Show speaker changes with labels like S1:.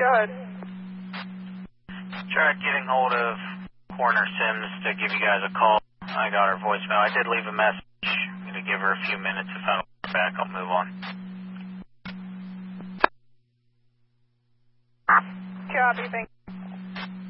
S1: ahead.
S2: Tried getting hold of Coroner Sims to give you guys a call. I got her voicemail. I did leave a message. I'm going to give her a few minutes. If I don't get back, I'll move on.
S1: Copy, thank you.